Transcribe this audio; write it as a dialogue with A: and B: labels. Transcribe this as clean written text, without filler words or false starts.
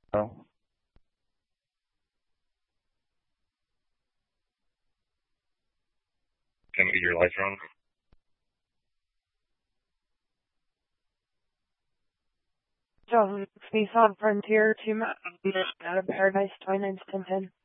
A: Oh, can I get your lights on?
B: Space on Frontier to out of Paradise 29 Stinton.